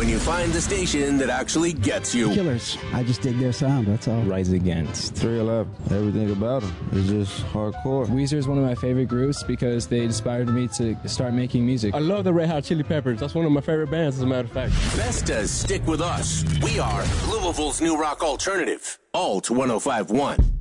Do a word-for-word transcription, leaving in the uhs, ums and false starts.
when you find the station that actually gets you. Killers. I just dig their sound, that's all. Rise Against. three eleven. Everything about them is just hardcore. Weezer is one of my favorite groups because they inspired me to start making music. I love the Red Hot Chili Peppers. That's one of my favorite bands, as a matter of fact. Vestas, stick with us. We are Louisville's new rock alternative. Alt one oh five point one.